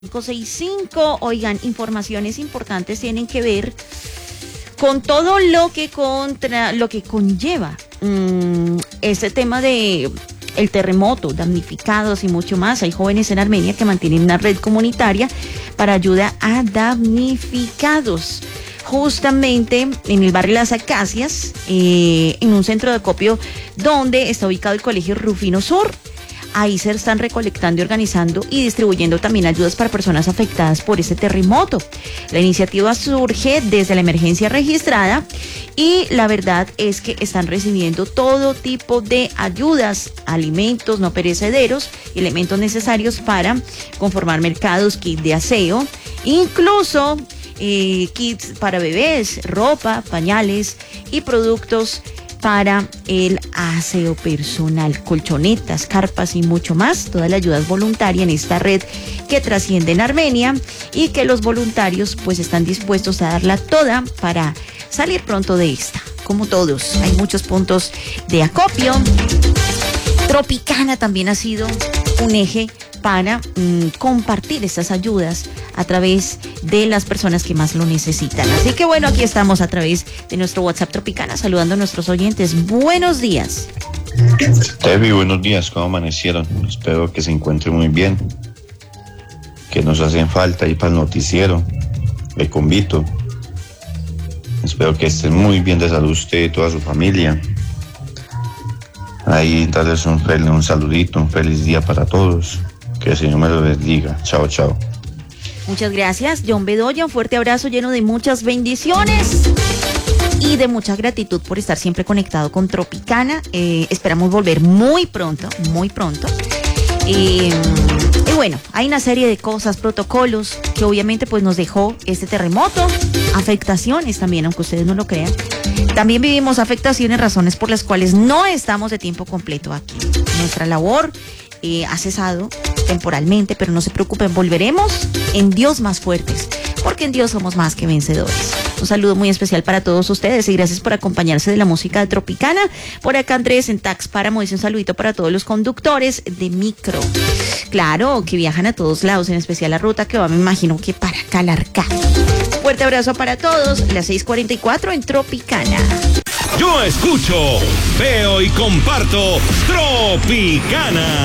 565. Oigan, informaciones importantes tienen que ver con todo lo que conlleva este tema de el terremoto, damnificados y mucho más. Hay jóvenes en Armenia que mantienen una red comunitaria para ayuda a damnificados. Justamente en el barrio Las Acacias, en un centro de acopio donde está ubicado el Colegio Rufino Sur. Ahí se están recolectando y organizando y distribuyendo también ayudas para personas afectadas por este terremoto. La iniciativa surge desde la emergencia registrada y la verdad es que están recibiendo todo tipo de ayudas, alimentos no perecederos, elementos necesarios para conformar mercados, kit de aseo, incluso kits para bebés, ropa, pañales y productos para el aseo personal, colchonetas, carpas y mucho más. Toda la ayuda es voluntaria en esta red que trasciende en Armenia y que los voluntarios pues están dispuestos a darla toda para salir pronto de esta. Como todos, hay muchos puntos de acopio. Tropicana también ha sido un eje para compartir estas ayudas a través de las personas que más lo necesitan. Así que bueno, aquí estamos a través de nuestro WhatsApp Tropicana, saludando a nuestros oyentes. Buenos días. Tevi, buenos días, ¿cómo amanecieron? Espero que se encuentren muy bien, que nos hacen falta ahí para el noticiero, el convito. Espero que estén muy bien de salud usted y toda su familia. Ahí darles un saludito, un feliz día para todos. Que el Señor me lo bendiga. Chao, chao. Muchas gracias, John Bedoya. Un fuerte abrazo lleno de muchas bendiciones y de mucha gratitud por estar siempre conectado con Tropicana. Esperamos volver muy pronto, muy pronto. Y bueno, hay una serie de cosas, protocolos que obviamente pues nos dejó este terremoto, afectaciones también, aunque ustedes no lo crean. También vivimos afectaciones, razones por las cuales no estamos de tiempo completo aquí. Nuestra labor ha cesado temporalmente, pero no se preocupen, volveremos en Dios más fuertes, porque en Dios somos más que vencedores. Un saludo muy especial para todos ustedes y gracias por acompañarse de la música de Tropicana. Por acá Andrés en Tax Páramo dice un saludito para todos los conductores de micro. Claro, que viajan a todos lados, en especial la ruta que va, me imagino que para Calarcá. Fuerte abrazo para todos, las 6:44 en Tropicana. Yo escucho, veo y comparto Tropicana.